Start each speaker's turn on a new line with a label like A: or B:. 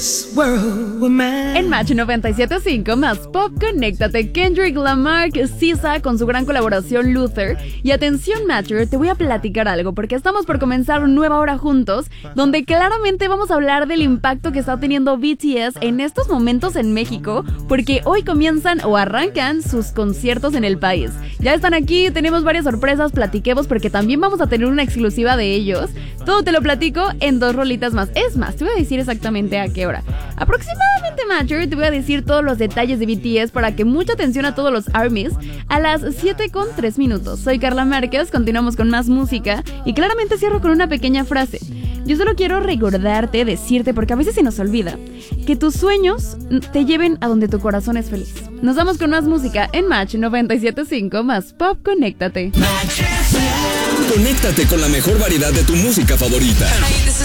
A: En Match 97.5 más Pop, conéctate. Kendrick Lamar, SZA con su gran colaboración Luther. Y atención Matcher, te voy a platicar algo porque estamos por comenzar nueva hora juntos, donde claramente vamos a hablar del impacto que está teniendo BTS en estos momentos en México, porque hoy comienzan o arrancan sus conciertos en el país. Ya están aquí, tenemos varias sorpresas, platiquemos porque también vamos a tener una exclusiva de ellos. Todo te lo platico en 2 rolitas más. Es más, te voy a decir exactamente a qué hora. Aproximadamente, Matcher, te voy a decir todos los detalles de BTS para que mucha atención a todos los ARMYs a las 7:03. Soy Carla Márquez, continuamos con más música y claramente cierro con una pequeña frase. Yo solo quiero recordarte, decirte, porque a veces se nos olvida, que tus sueños te lleven a donde tu corazón es feliz. Nos vamos con más música en Match 97.5 más Pop, conéctate.
B: Conéctate con la mejor variedad de tu música favorita.